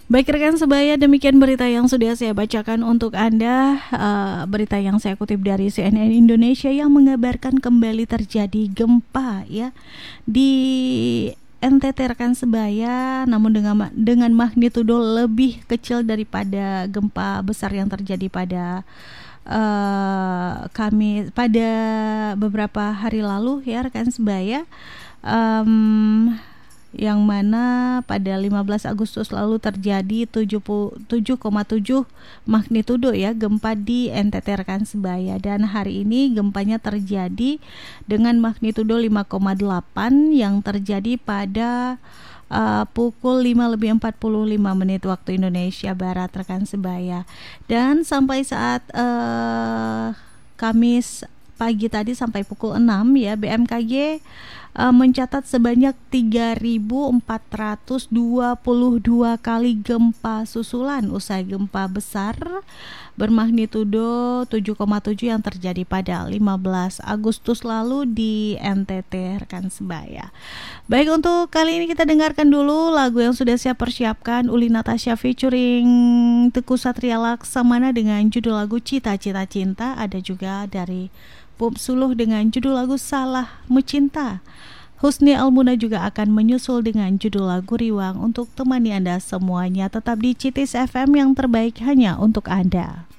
Baik rekan sebaya, demikian berita yang sudah saya bacakan untuk Anda. Berita yang saya kutip dari CNN Indonesia yang mengabarkan kembali terjadi gempa ya di NTT rekan sebaya, namun dengan magnitudo lebih kecil daripada gempa besar yang terjadi pada kami pada beberapa hari lalu ya rekan sebaya. Yang mana pada 15 Agustus lalu terjadi 7,7 magnitudo ya gempa di NTT rekan sebaya, dan hari ini gempanya terjadi dengan magnitudo 5,8 yang terjadi pada pukul 5:45 waktu Indonesia Barat rekan sebaya. Dan sampai saat Kamis pagi tadi sampai pukul 6 ya, BMKG mencatat sebanyak 3.422 kali gempa susulan usai gempa besar bermagnitudo 7,7 yang terjadi pada 15 Agustus lalu di NTT rekan sebaya. Baik, untuk kali ini kita dengarkan dulu lagu yang sudah saya persiapkan, Uli Natasha featuring Teguh Satria Laksamana dengan judul lagu Cita-Cita Cinta. Ada juga dari Pup Suluh dengan judul lagu Salahmu Cinta. Husni Almuna juga akan menyusul dengan judul lagu Riwang untuk temani Anda semuanya. Tetap di Citis FM yang terbaik hanya untuk Anda.